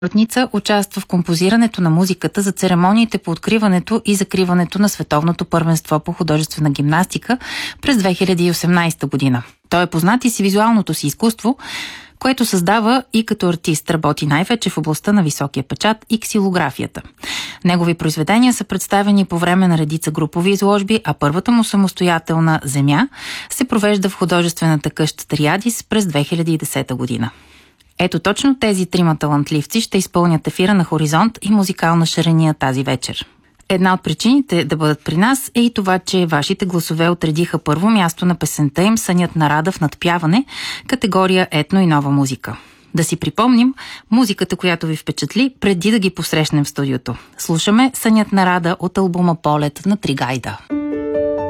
Ротница участва в композирането на музиката за церемониите по откриването и закриването на Световното първенство по художествена гимнастика през 2018 година. Той е познат и с визуалното си изкуство, което създава и като артист, работи най-вече в областта на високия печат и ксилографията. Негови произведения са представени по време на редица групови изложби, а първата му самостоятелна «Земя» се провежда в художествената къща Триадис през 2010 година. Ето точно тези трима талантливци ще изпълнят ефира на Хоризонт и музикална шарения тази вечер. Една от причините да бъдат при нас е и това, че вашите гласове отредиха първо място на песента им «Сънят на Рада» в надпяване, категория етно и нова музика. Да си припомним музиката, която ви впечатли, преди да ги посрещнем в студиото. Слушаме «Сънят на Рада» от албума «Полет на Тригайда».